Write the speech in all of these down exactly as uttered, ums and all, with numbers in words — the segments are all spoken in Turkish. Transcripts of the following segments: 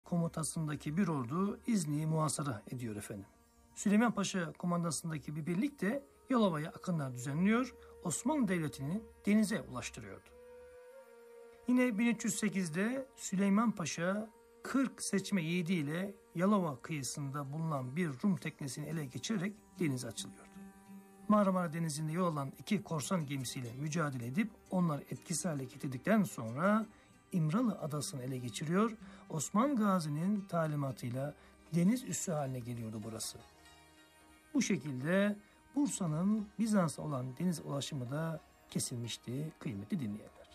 komutasındaki bir ordu İznik'i muhasara ediyor efendim. Süleyman Paşa komandasındaki bir birlik de Yalova'ya akınlar düzenliyor, Osmanlı Devleti'ni denize ulaştırıyordu. Yine bin üç yüz sekizde Süleyman Paşa kırk seçme yiğidiyle Yalova kıyısında bulunan bir Rum teknesini ele geçirerek denize açılıyordu. Marmara Denizi'nde yol alan iki korsan gemisiyle mücadele edip onları etkisiz hale getirdikten sonra İmralı Adası'nı ele geçiriyor. Osman Gazi'nin talimatıyla deniz üssü haline geliyordu burası. Bu şekilde Bursa'nın Bizans'a olan deniz ulaşımı da kesilmişti kıymetli dinleyenler.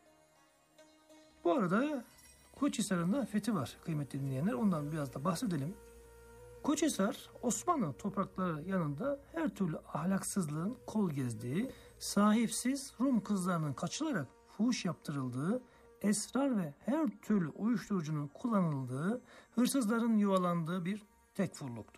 Bu arada Koçhisar'ın da fethi var kıymetli dinleyenler. Ondan biraz da bahsedelim. Koçhisar, Osmanlı toprakları yanında her türlü ahlaksızlığın kol gezdiği, sahipsiz Rum kızlarının kaçılarak fuhuş yaptırıldığı, esrar ve her türlü uyuşturucunun kullanıldığı, hırsızların yuvalandığı bir tekfurluktu.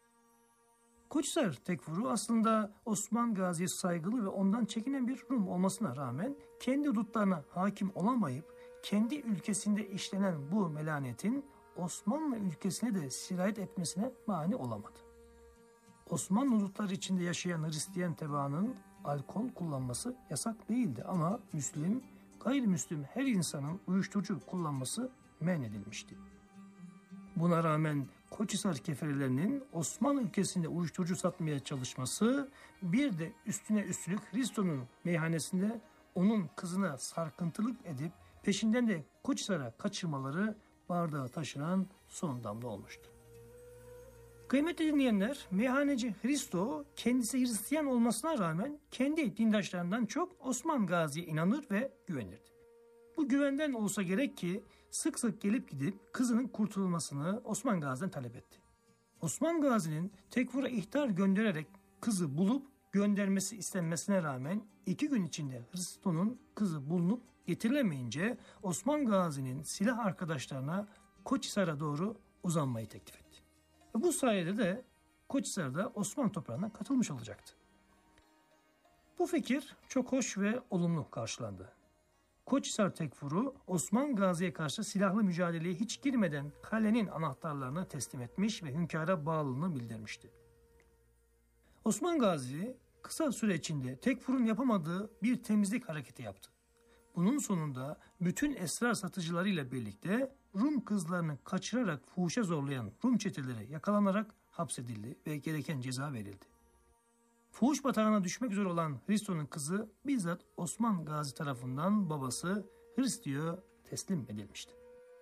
Koçhisar tekfuru aslında Osman Gazi'ye saygılı ve ondan çekinen bir Rum olmasına rağmen kendi hudutlarına hakim olamayıp kendi ülkesinde işlenen bu melanetin Osmanlı ülkesine de sirayet etmesine mani olamadı. Osmanlı hudutları içinde yaşayan Hristiyan tebaanın alkol kullanması yasak değildi ama Müslüm, gayrimüslim her insanın uyuşturucu kullanması men edilmişti. Buna rağmen Koçhisar keferelerinin Osmanlı ülkesinde uyuşturucu satmaya çalışması, bir de üstüne üstlük Hristo'nun meyhanesinde onun kızına sarkıntılık edip peşinden de Koçhisar'a kaçırmaları bardağa taşıran son damla olmuştu. Kıymetli dinleyenler, meyhaneci Hristo kendisi Hristiyan olmasına rağmen kendi dindaşlarından çok Osman Gazi'ye inanır ve güvenirdi. Bu güvenden olsa gerek ki sık sık gelip gidip kızının kurtulmasını Osman Gazi'den talep etti. Osman Gazi'nin tekfura ihtar göndererek kızı bulup göndermesi istenmesine rağmen iki gün içinde Hristo'nun kızı bulunup getirilemeyince Osman Gazi'nin silah arkadaşlarına Koçhisar'a doğru uzanmayı teklif etti. Ve bu sayede de Koçhisar'da Osmanlı toprağına katılmış olacaktı. Bu fikir çok hoş ve olumlu karşılandı. Koçhisar tekfuru Osman Gazi'ye karşı silahlı mücadeleye hiç girmeden kalenin anahtarlarını teslim etmiş ve hünkâra bağlılığını bildirmişti. Osman Gazi kısa süre içinde tekfurun yapamadığı bir temizlik hareketi yaptı. Bunun sonunda bütün esrar satıcılarıyla birlikte Rum kızlarını kaçırarak fuhuşa zorlayan Rum çeteleri yakalanarak hapsedildi ve gereken ceza verildi. Fuhuş batağına düşmek üzere olan Hristo'nun kızı bizzat Osman Gazi tarafından babası Hristo'ya teslim edilmişti.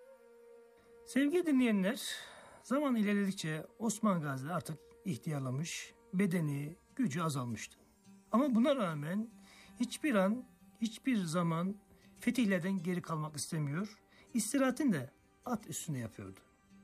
Sevgili dinleyenler, zaman ilerledikçe Osman Gazi artık ihtiyarlamış, bedeni, gücü azalmıştı. Ama buna rağmen hiçbir an, hiçbir zaman fetihlerden geri kalmak istemiyor, istirahatini de at üstünde yapıyordu.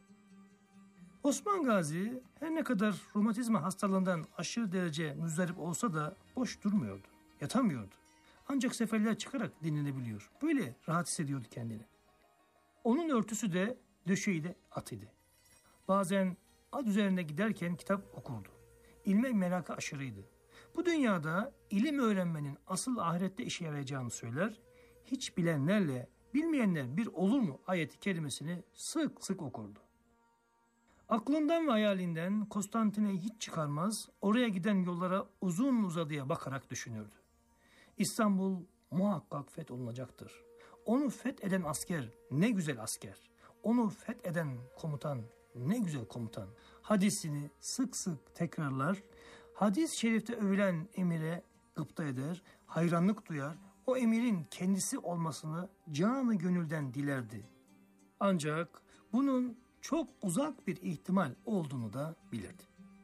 Osman Gazi her ne kadar romatizma hastalığından aşırı derece müzdarip olsa da boş durmuyordu, yatamıyordu. Ancak seferler çıkarak dinlenebiliyor. Böyle rahat hissediyordu kendini. Onun örtüsü de döşeği de at idi. Bazen at üzerinde giderken kitap okurdu. İlme merakı aşırıydı. Bu dünyada ilim öğrenmenin asıl ahirette işe yarayacağını söyler, hiç bilenlerle bilmeyenler bir olur mu ayeti kerimesini sık sık okurdu. Aklından ve hayalinden Konstantin'i hiç çıkarmaz, oraya giden yollara uzun uzadıya bakarak düşünürdü. İstanbul muhakkak fetholunacaktır. Onu fetheden asker ne güzel asker. Onu fetheden komutan ne güzel komutan. Hadisini sık sık tekrarlar, hadis-i şerifte övülen emire gıpta eder, hayranlık duyar, o emirin kendisi olmasını canı gönülden dilerdi. Ancak bunun çok uzak bir ihtimal olduğunu da bilirdi.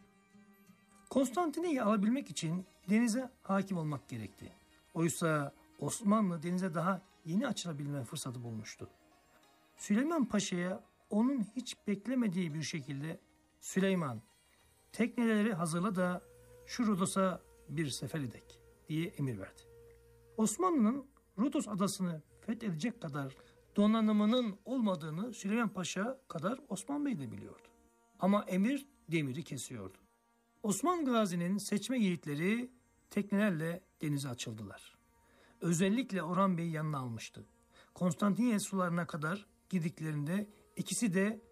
Konstantin'i alabilmek için denize hakim olmak gerekti. Oysa Osmanlı denize daha yeni açılabilme fırsatı bulmuştu. Süleyman Paşa'ya onun hiç beklemediği bir şekilde Süleyman, tekneleri hazırla da şu Rodos'a bir sefer edek diye emir verdi. Osmanlı'nın Rodos adasını fethedecek kadar donanımının olmadığını Süleyman Paşa kadar Osman Bey de biliyordu. Ama emir demiri kesiyordu. Osman Gazi'nin seçme yiğitleri teknelerle denize açıldılar. Özellikle Orhan Bey'i yanına almıştı. Konstantiniye sularına kadar gidiklerinde ikisi de